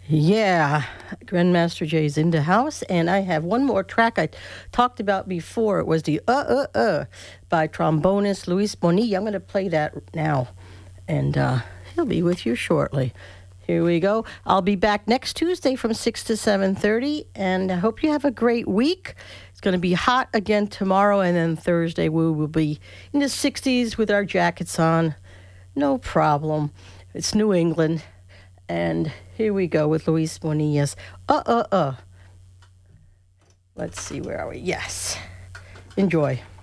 Yeah, Grandmaster Jay's in the house, and I have one more track I talked about before. It was the by trombonist Luis Bonilla. I'm going to play that now, and he'll be with you shortly. Here we go. I'll be back next Tuesday from 6 to 7:30, and I hope you have a great week. It's going to be hot again tomorrow, and then Thursday we will be in the 60s with our jackets on. No problem. It's New England. And here we go with Luis Bonilla's Let's see, where are we? Yes. Enjoy.